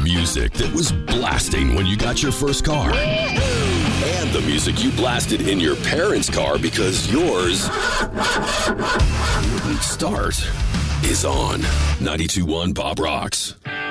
music that was blasting when you got your first car. And the music you blasted in your parents' car because yours wouldn't start is on 92.1 Bob Rocks.